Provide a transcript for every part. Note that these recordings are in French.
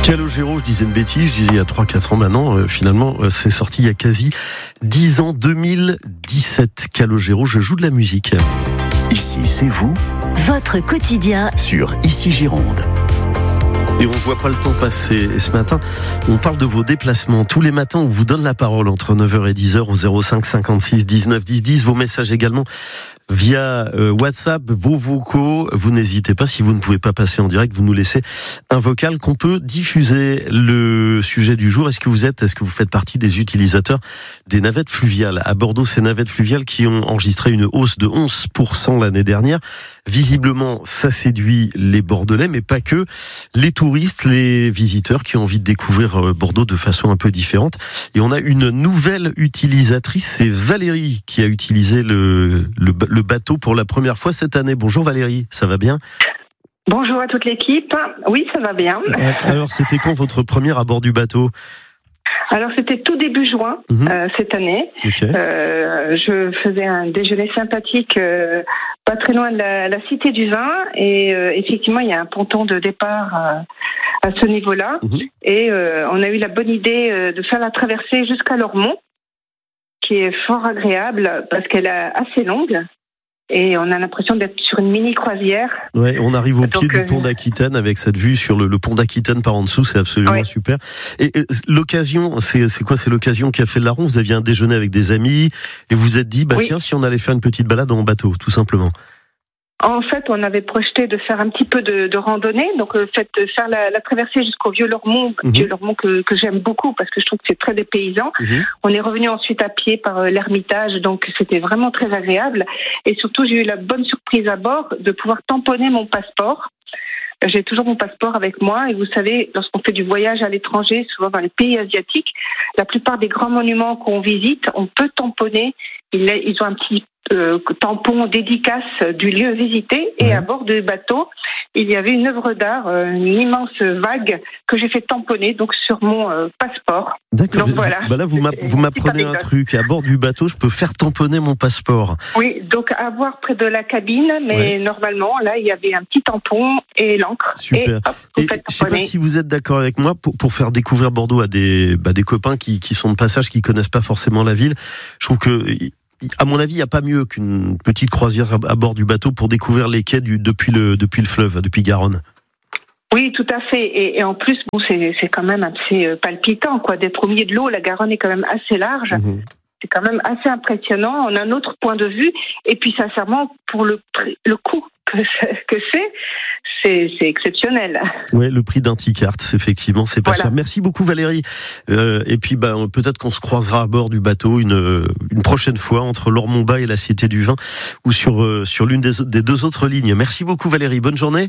Calogero, je disais une bêtise, je disais il y a 3-4 ans maintenant, finalement c'est sorti il y a quasi 10 ans, 2017. Calogero, je joue de la musique. Ici c'est vous, votre quotidien sur Ici Gironde. Et on ne voit pas le temps passer. Et ce matin, on parle de vos déplacements. Tous les matins, on vous donne la parole entre 9h et 10h au 05 56 19 10 10. Vos messages également via WhatsApp, vos vocaux. Vous n'hésitez pas, si vous ne pouvez pas passer en direct, vous nous laissez un vocal qu'on peut diffuser. Le sujet du jour, est-ce que vous faites partie des utilisateurs des navettes fluviales? À Bordeaux, ces navettes fluviales qui ont enregistré une hausse de 11% l'année dernière. Visiblement, ça séduit les Bordelais, mais pas que. Les touristes, les visiteurs qui ont envie de découvrir Bordeaux de façon un peu différente. Et on a une nouvelle utilisatrice, c'est Valérie, qui a utilisé le bateau pour la première fois cette année. Bonjour Valérie, ça va bien? Bonjour à toute l'équipe. Oui, ça va bien. Alors, c'était quand votre première à bord du bateau? Alors, c'était tout début juin, cette année. Okay. Je faisais un déjeuner sympathique pas très loin de la Cité du Vin. Et effectivement, il y a un ponton de départ à ce niveau-là. Et on a eu la bonne idée de faire la traversée jusqu'à Lormont, qui est fort agréable parce qu'elle est assez longue. Et on a l'impression d'être sur une mini-croisière. Ouais, on arrive au pied du pont d'Aquitaine avec cette vue sur le pont d'Aquitaine par en dessous, c'est absolument super. Et l'occasion, c'est quoi? C'est l'occasion qui a fait le larron? Vous aviez un déjeuner avec des amis et vous êtes dit, tiens, si on allait faire une petite balade en bateau, tout simplement. En fait, on avait projeté de faire un petit peu de randonnée, donc faire la traversée jusqu'au Vieux-Lormont, Vieux-Lormont que j'aime beaucoup parce que je trouve que c'est très dépaysant. On est revenu ensuite à pied par l'Ermitage, donc c'était vraiment très agréable. Et surtout, j'ai eu la bonne surprise à bord de pouvoir tamponner mon passeport. J'ai toujours mon passeport avec moi et vous savez, lorsqu'on fait du voyage à l'étranger, souvent dans les pays asiatiques, la plupart des grands monuments qu'on visite, on peut tamponner. Ils ont un petit tampon dédicace du lieu visité et à bord du bateau, il y avait une œuvre d'art, une immense vague que j'ai fait tamponner donc sur mon passeport. D'accord. Donc voilà. Là, vous m'apprenez un truc. À bord du bateau, je peux faire tamponner mon passeport. Oui, donc à voir près de la cabine, mais normalement, là, il y avait un petit tampon et l'encre. Super. Et hop, vous faites je ne sais pas si vous êtes d'accord avec moi pour faire découvrir Bordeaux à des copains qui sont de passage, qui connaissent pas forcément la ville. Je trouve que, à mon avis, il n'y a pas mieux qu'une petite croisière à bord du bateau pour découvrir les quais depuis le fleuve, depuis Garonne. Oui, tout à fait. Et en plus, c'est quand même assez palpitant, quoi, d'être au milieu de l'eau. La Garonne est quand même assez large. C'est quand même assez impressionnant. On a un autre point de vue. Et puis, sincèrement, pour le coût que c'est exceptionnel. Ouais, le prix d'un ticket, effectivement, c'est pas cher. Merci beaucoup Valérie. Et puis peut-être qu'on se croisera à bord du bateau une prochaine fois entre Lormont-Bas et la Cité du Vin ou sur l'une des deux autres lignes. Merci beaucoup Valérie. Bonne journée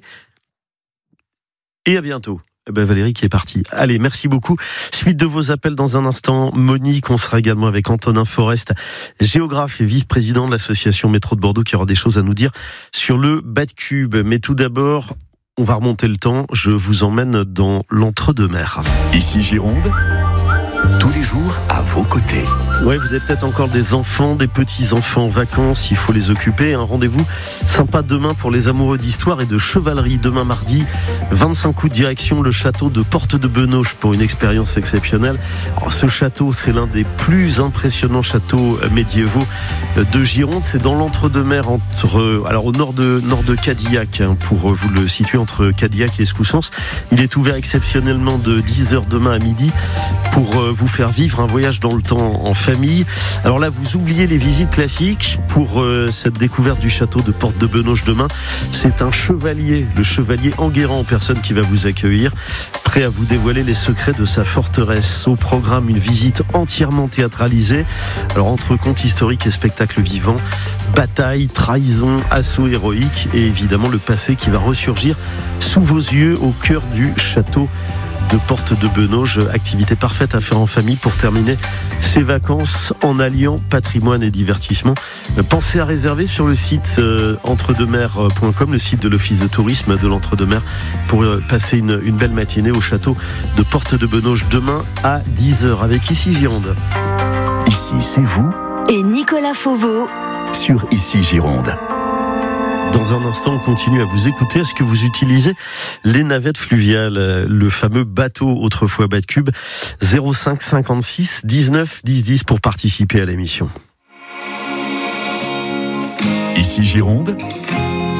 et à bientôt. Valérie qui est partie. Allez, merci beaucoup. Suite de vos appels dans un instant. Monique, on sera également avec Antonin Forest, géographe et vice-président de l'association Métro de Bordeaux, qui aura des choses à nous dire sur le Bas-de-Cube. Mais tout d'abord, on va remonter le temps. Je vous emmène dans l'entre-deux-mers. Ici Gironde, tous les jours à vos côtés. Ouais, vous êtes peut-être encore des enfants, des petits-enfants en vacances, il faut les occuper. Un rendez-vous sympa demain pour les amoureux d'histoire et de chevalerie. Demain mardi, 25 août, direction le château de Porte de Benauge pour une expérience exceptionnelle. Alors, ce château, c'est l'un des plus impressionnants châteaux médiévaux de Gironde. C'est dans l'entre-deux-mers, au nord de Cadillac, pour vous le situer, entre Cadillac et Escoussens. Il est ouvert exceptionnellement de 10h demain à midi pour vous faire vivre un voyage dans le temps en famille. Alors là, vous oubliez les visites classiques pour cette découverte du château de Porte de Benauge demain. C'est un chevalier, le chevalier Enguerrand en personne, qui va vous accueillir, prêt à vous dévoiler les secrets de sa forteresse. Au programme, une visite entièrement théâtralisée. Alors entre contes historiques et spectacles vivants, bataille, trahison, assaut héroïque et évidemment le passé qui va ressurgir sous vos yeux au cœur du château de Porte de Benauge. Activité parfaite à faire en famille pour terminer ses vacances en alliant patrimoine et divertissement. Pensez à réserver sur le site entredemers.com, le site de l'Office de tourisme de l'Entre-deux-Mers, pour passer une belle matinée au château de Porte de Benauge demain à 10h avec Ici Gironde. Ici c'est vous et Nicolas Fauveau sur Ici Gironde. Dans un instant, on continue à vous écouter. Est-ce que vous utilisez les navettes fluviales, le fameux bateau autrefois Batcube? 05 56 19 10 10 pour participer à l'émission. Ici Gironde,